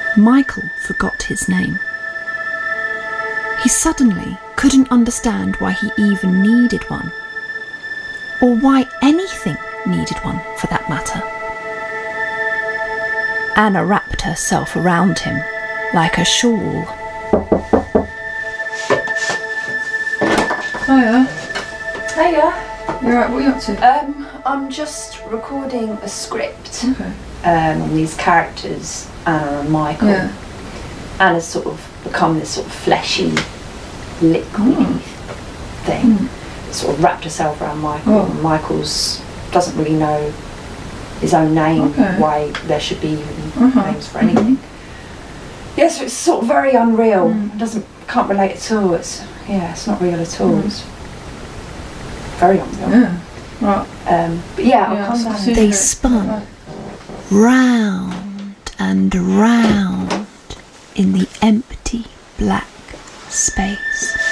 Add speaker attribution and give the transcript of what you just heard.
Speaker 1: Michael forgot his name. He suddenly couldn't understand why he even needed one, or why anything needed one for that matter. Anna wrapped herself around him like a shawl.
Speaker 2: Hiya.
Speaker 3: Hiya.
Speaker 2: You alright, what are you up to?
Speaker 3: I'm just recording a script
Speaker 2: Okay.
Speaker 3: on these characters, Anna and Michael.
Speaker 2: Yeah.
Speaker 3: Anna's sort of become this sort of fleshy, liquidy thing. Sort of wrapped herself around Michael.
Speaker 2: Oh.
Speaker 3: And Michael's doesn't really know his own name,
Speaker 2: Okay.
Speaker 3: why there should be even names for anything. Yeah, so it's sort of very unreal. Can't relate at all. It's not real at all. It's very unreal.
Speaker 2: Yeah. Right.
Speaker 3: But yeah, I'll
Speaker 2: Yeah,
Speaker 3: come
Speaker 2: I'll
Speaker 3: down.
Speaker 2: see.
Speaker 1: They spun round and round in the empty black space.